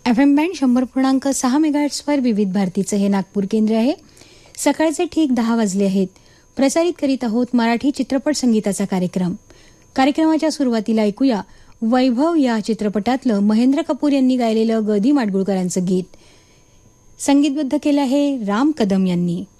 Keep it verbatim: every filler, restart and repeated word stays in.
F M band शंभर पूर्णांक सहा मेगाहर्ट्झवर विविध भारतीचं हे नागपूर केंद्र आहे. सकाळचे ठीक दहा वाजले आहेत. प्रसारित करीत आहोत मराठी चित्रपट संगीताचा कार्यक्रम. कार्यक्रमाच्या सुरुवातीला ऐकूया वैभव या चित्रपटातलं महेंद्र कपूर यांनी गायलेलं ग दी माडगुळकरांचं गीत. संगीतबद्ध केलं आहे राम कदम यांनी.